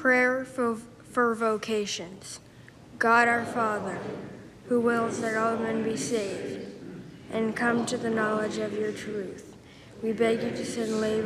Prayer for vocations. God our Father, who wills that all men be saved and come to the knowledge of your truth, we beg you to send labor